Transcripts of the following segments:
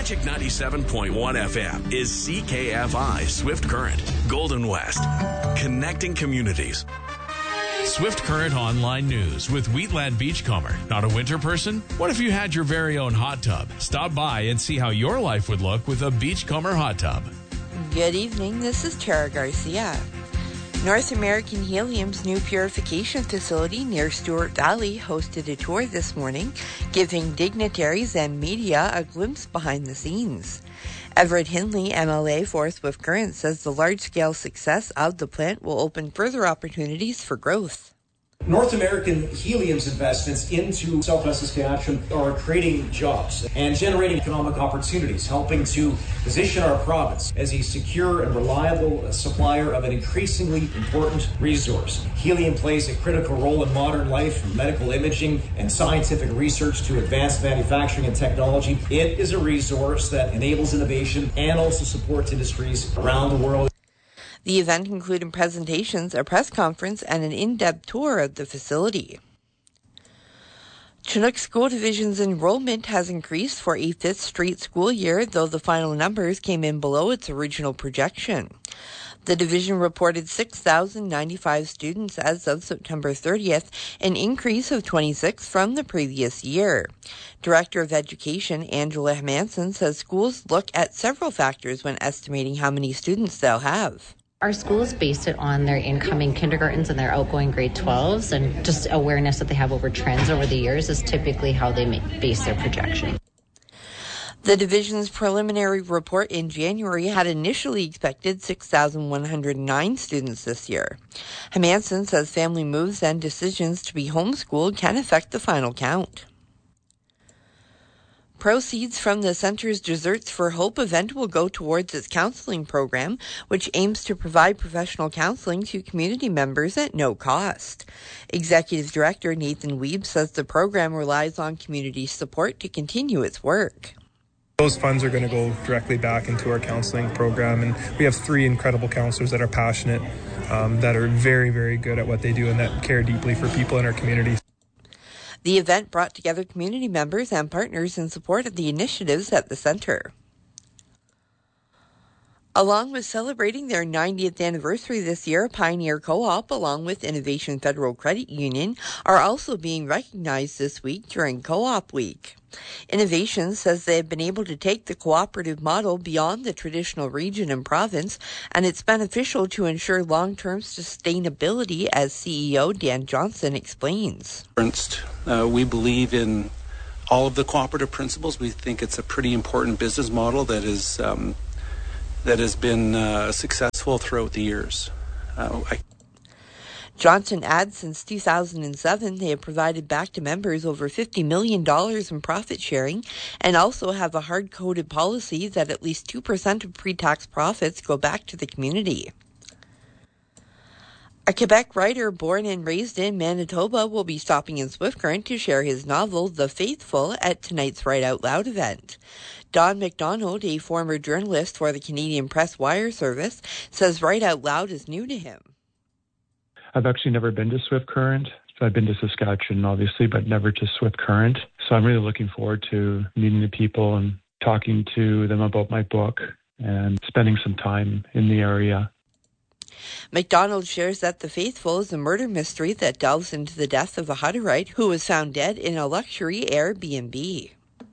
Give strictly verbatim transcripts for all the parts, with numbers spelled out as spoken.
Magic ninety-seven point one F M is C K F I Swift Current, Golden West, connecting communities. Swift Current Online News with Wheatland Beachcomber. Not a winter person? What if you had your very own hot tub? Stop by and see how your life would look with a Beachcomber hot tub. Good evening, this is Tara Garcia. North American Helium's new purification facility near Stewart Valley hosted a tour this morning, giving dignitaries and media a glimpse behind the scenes. Everett Hindley, M L A for Swift Current, says the large-scale success of the plant will open further opportunities for growth. North American Helium's investments into Southwest Saskatchewan are creating jobs and generating economic opportunities, helping to position our province as a secure and reliable supplier of an increasingly important resource. Helium plays a critical role in modern life, from medical imaging and scientific research to advanced manufacturing and technology. It is a resource that enables innovation and also supports industries around the world. The event included presentations, a press conference, and an in-depth tour of the facility. Chinook School Division's enrollment has increased for a fifth straight school year, though the final numbers came in below its original projection. The division reported six thousand ninety-five students as of September thirtieth, an increase of twenty-six from the previous year. Director of Education Angela Manson says schools look at several factors when estimating how many students they'll have. Our schools base it on their incoming kindergartens and their outgoing grade twelves, and just awareness that they have over trends over the years is typically how they make, base their projection. The division's preliminary report in January had initially expected six thousand one hundred nine students this year. Hermanson says family moves and decisions to be homeschooled can affect the final count. Proceeds from the Center's Desserts for Hope event will go towards its counseling program, which aims to provide professional counseling to community members at no cost. Executive Director Nathan Weeb says the program relies on community support to continue its work. Those funds are going to go directly back into our counseling program, and we have three incredible counselors that are passionate, um, that are very, very good at what they do and that care deeply for people in our community. The event brought together community members and partners in support of the initiatives at the center. Along with celebrating their ninetieth anniversary this year, Pioneer Co-op, along with Innovation Federal Credit Union, are also being recognized this week during Co-op Week. Innovation says they have been able to take the cooperative model beyond the traditional region and province, and it's beneficial to ensure long-term sustainability, as C E O Dan Johnson explains. Uh, we believe in all of the cooperative principles. We think it's a pretty important business model that is um, that has been uh, successful throughout the years. Uh, I Johnson adds since two thousand seven, they have provided back to members over fifty million dollars in profit sharing and also have a hard-coded policy that at least two percent of pre-tax profits go back to the community. A Quebec writer born and raised in Manitoba will be stopping in Swift Current to share his novel, The Faithful, at tonight's Write Out Loud event. Don McDonald, a former journalist for the Canadian Press Wire Service, says Write Out Loud is new to him. I've actually never been to Swift Current. So I've been to Saskatchewan, obviously, but never to Swift Current. So I'm really looking forward to meeting the people and talking to them about my book and spending some time in the area. McDonald shares that The Faithful is a murder mystery that delves into the death of a Hutterite who was found dead in a luxury Airbnb.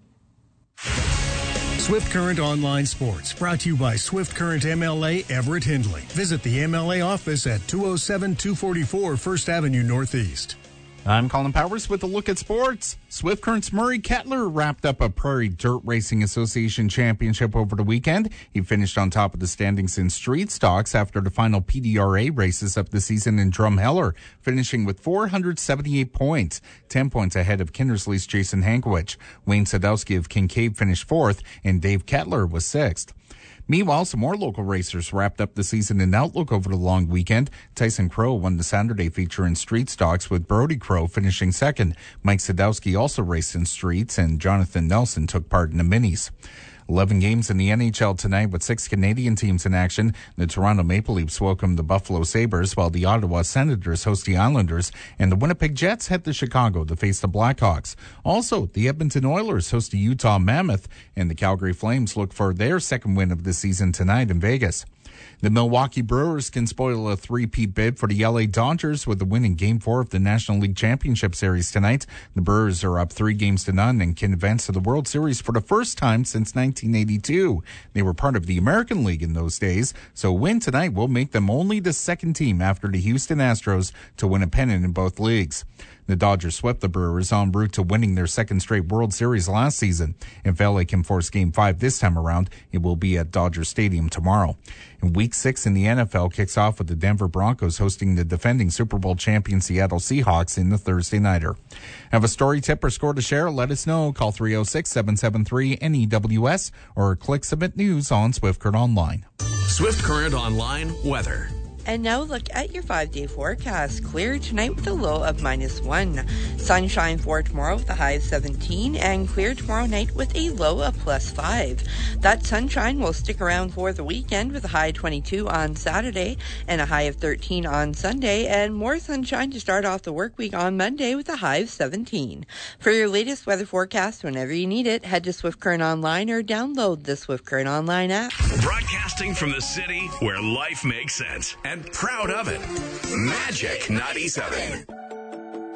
Swift Current Online Sports, brought to you by Swift Current M L A Everett Hindley. Visit the M L A office at two oh seven two forty-four First Avenue Northeast. I'm Colin Powers with a look at sports. Swift Current's Murray Kettler wrapped up a Prairie Dirt Racing Association championship over the weekend. He finished on top of the standings in street stocks after the final P D R A races of the season in Drumheller, finishing with four hundred seventy-eight points, ten points ahead of Kindersley's Jason Hankwich. Wayne Sadowski of Kincaid finished fourth, and Dave Kettler was sixth. Meanwhile, some more local racers wrapped up the season in Outlook over the long weekend. Tyson Crow won the Saturday feature in street stocks, with Brody Crow finishing second. Mike Sadowski also raced in streets, and Jonathan Nelson took part in the minis. eleven games in the N H L tonight with six Canadian teams in action. The Toronto Maple Leafs welcome the Buffalo Sabres, while the Ottawa Senators host the Islanders, and the Winnipeg Jets head to Chicago to face the Blackhawks. Also, the Edmonton Oilers host the Utah Mammoth, and the Calgary Flames look for their second win of the season tonight in Vegas. The Milwaukee Brewers can spoil a three-peat bid for the L A Dodgers with a win in Game four of the National League Championship Series tonight. The Brewers are up three games to none and can advance to the World Series for the first time since nineteen eighty-two. They were part of the American League in those days, so a win tonight will make them only the second team after the Houston Astros to win a pennant in both leagues. The Dodgers swept the Brewers en route to winning their second straight World Series last season. If L A can force Game five this time around, it will be at Dodger Stadium tomorrow. And Week six in the N F L kicks off with the Denver Broncos hosting the defending Super Bowl champion Seattle Seahawks in the Thursday Nighter. Have a story, tip, or score to share? Let us know. Call three oh six, seven seven three, N E W S or click Submit News on Swift Current Online. Swift Current Online weather. And now look at your five-day forecast. Clear tonight with a low of minus one. Sunshine for tomorrow with a high of seventeen, and clear tomorrow night with a low of plus five. That sunshine will stick around for the weekend with a high of twenty-two on Saturday and a high of thirteen on Sunday, and more sunshine to start off the work week on Monday with a high of seventeen. For your latest weather forecast whenever you need it, head to Swift Current Online or download the Swift Current Online app. Broadcasting from the city where life makes sense. And proud of it. Magic ninety-seven.